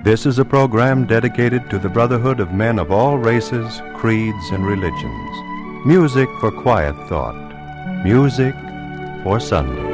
This is a program dedicated to the brotherhood of men of all races, creeds, and religions. Music for quiet thought. Music for Sunday.